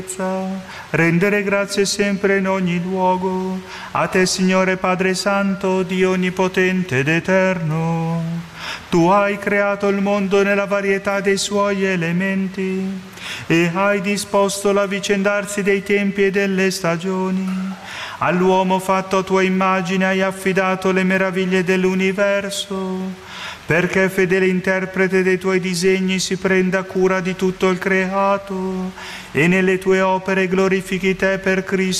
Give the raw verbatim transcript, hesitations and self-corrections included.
rendere grazie sempre in ogni luogo a te, Signore Padre Santo, Dio onnipotente ed eterno. Tu hai creato il mondo nella varietà dei suoi elementi e hai disposto l'avvicendarsi dei tempi e delle stagioni. All'uomo fatto a tua immagine hai affidato le meraviglie dell'universo, perché fedele interprete dei tuoi disegni si prenda cura di tutto il creato e nelle tue opere glorifichi te per Cristo